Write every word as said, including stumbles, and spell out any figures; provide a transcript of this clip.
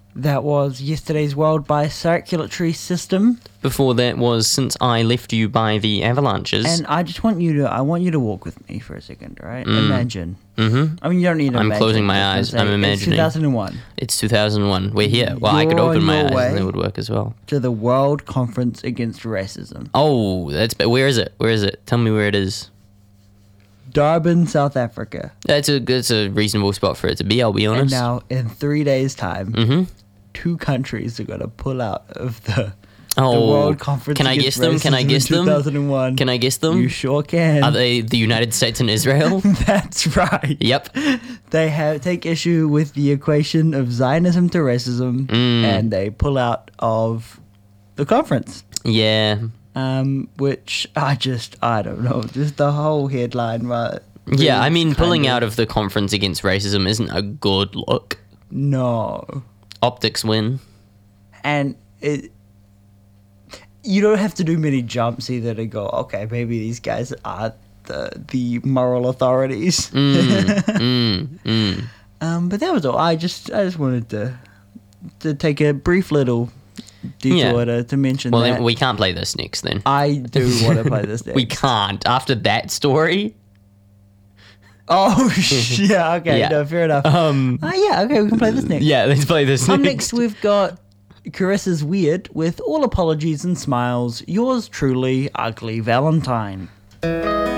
That was Yesterday's World by Circulatory System. Before that was Since I Left You by the Avalanches. And I just want you to, I want you to walk with me for a second, right? Mm. Imagine. Mm-hmm. I mean, you don't need to I'm imagine. closing my eyes. I'm imagining. It's two thousand one. It's two thousand one. We're here. Well, I You're could open on my your eyes way and it would work as well. To the World Conference Against Racism. Oh, that's where is it? Where is it? Tell me where it is. Durban, South Africa. That's a that's a reasonable spot for it to be. I'll be honest. And now, in three days' time, mm-hmm. two countries are going to pull out of the, oh, the World Conference Can I guess Against them? Can I Racism guess in them? two thousand one. Can I guess them? You sure can. Are they the United States and Israel? That's right. Yep. They have take issue with the equation of Zionism to racism, Mm. and they pull out of the conference. Yeah. Um, which I just, I don't know, just the whole headline, right? Yeah, I mean, kind pulling of- out of the Conference Against Racism isn't a good look. No. Optics win. And it, you don't have to do many jumps either to go, okay, maybe these guys are the, the moral authorities. Mm, mm, mm. Um, but that was all. I just, I just wanted to, to take a brief little detour Yeah. to, to mention Well, that. then we can't play this next then. I do want to play this next. We can't. After that story? Oh, yeah, okay, Yeah. no, fair enough. Um, Oh, yeah, okay, we can play this next. yeah, let's play this Up next. next, we've got Carissa's Weird with all apologies and smiles. Yours truly, Ugly Valentine.